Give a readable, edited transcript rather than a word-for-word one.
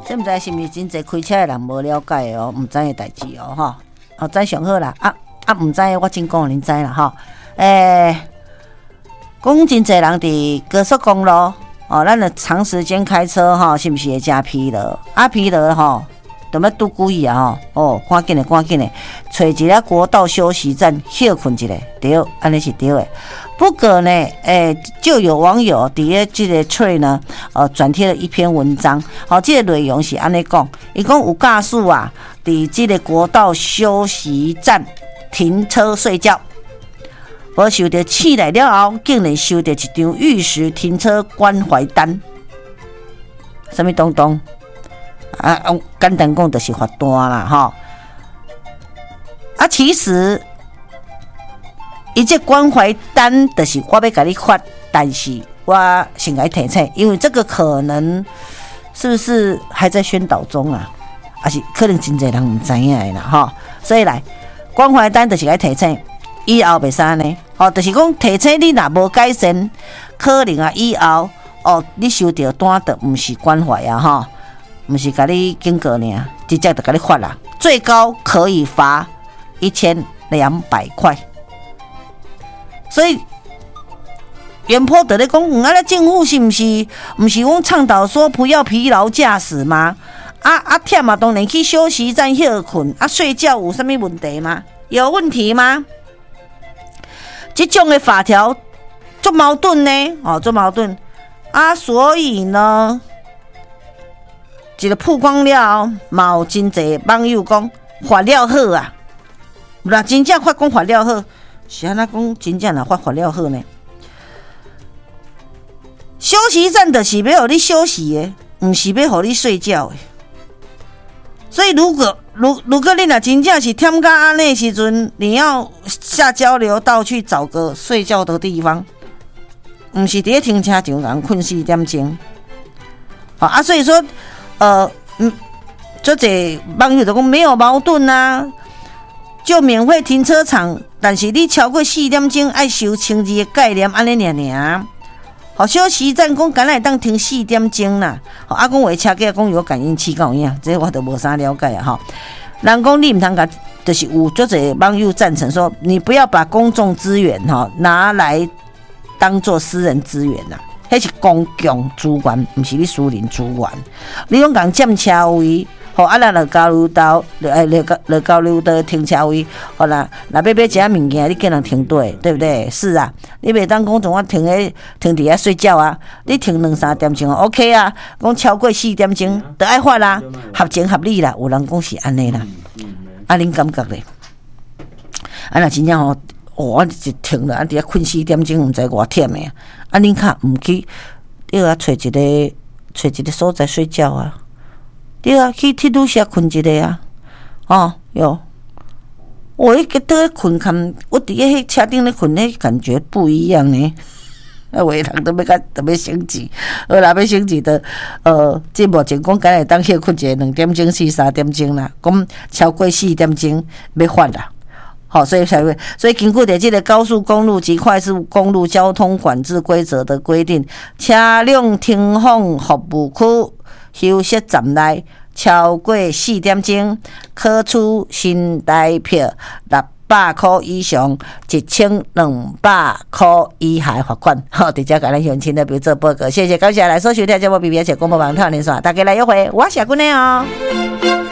这毋知是毋是真侪开车的人无了解哦，毋知的代志哦，吼。哦，知上好啦，毋知我真讲恁知啦，吼。讲真侪人伫高速公路哦，咱著长时间开车吼，是毋是会真疲劳？疲劳吼，就要拄故意啊吼，哦，赶紧的，找一个国道休息站休困一下，对，安尼是对的。不过呢，就有网友伫咧这个Twitter呢，转贴了一篇文章，这个内容是安尼讲，伊讲有驾驶啊，伫这个国道休息站停车睡觉。无收到气来了后，竟然收到一张玉石停车关怀单，什么东东啊？简单讲就是罚单啦，吼。其实伊这关怀单就是我要甲你发，但是我先来提醒，因为这个可能是不是还在宣导中啊？还是可能真侪人唔知影的啦，吼。所以来关怀单就是来提醒。以后袂使呢，就是讲提醒你若无改善，可能啊以后你收到单的毋是关怀啊，吼，毋是甲你警告尔，直接就甲你罚啦，最高可以罚1200块。所以原坡就咧讲，那政府是毋是讲倡导说不要疲劳驾驶吗？忝嘛，当然去休息站休困，睡觉有啥物问题吗？有问题吗？这种的法条做矛盾呢，做矛盾所以呢，一个曝光了，嘛有真侪网友讲罚了好啊，若真正法官罚了好，是安怎讲？真正若罚了好呢？休息站就是要互你休息的，毋是要互你睡觉的。所以如果你若真正是忝到安尼时阵，你要下交流道去找个睡觉的地方，毋是伫咧停车场人困4点钟。所以说这网友就讲没有矛盾啊，就免费停车场，但是你超过4点钟爱收12的概念安尼尔。休息站讲敢若当停4点钟啦，讲话车架讲有感应器有影，这我都无啥了解啊。人讲你唔通甲，就是有足侪网友赞成说，你不要把公众资源拿来当做私人资源啦，迄是公共资源，唔是你私人资源。你讲共占车位，咱落交流道，落交流道停车位，好啦，若要买一物件，你叫人停对，对不对？是啊，你袂当讲从我停伫遐睡觉啊，你停2-3点钟 OK 啊，讲超过4点钟就爱罚啦，合情合理啦，有人讲是安尼啦，恁感觉咧？若真正我一停了，伫遐困4点钟，毋知偌忝的恁较毋去，你找一个所在睡觉啊。对啊，去铁路下困一下啊！有，我一个在困看，我伫迄车顶咧困，那感觉不一样呢。有的人都要升级，好啦，要升级的，这目前讲敢会当歇困一下2点钟、3点钟啦，讲超过4点钟要罚啦。所以根据的这个高速公路及快速公路交通管制规则的规定，车辆停放服务区休息站内超过4点钟，可处新台票600块以上1200块以下罚款。直接甲咱乡亲的表做报告，谢谢，感谢来收收听节目，BBS 广播网台连线，大家来约会，我是君的哦。